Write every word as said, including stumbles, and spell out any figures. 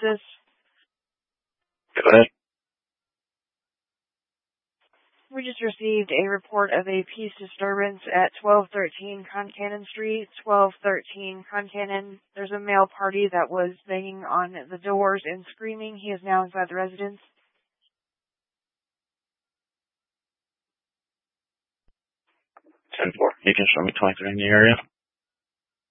Services. Go ahead. We just received a report of a peace disturbance at twelve thirteen Concannon Street, twelve thirteen Concannon. There's a male party that was banging on the doors and screaming. He is now inside the residence. ten four. You can show me twenty-three in the area.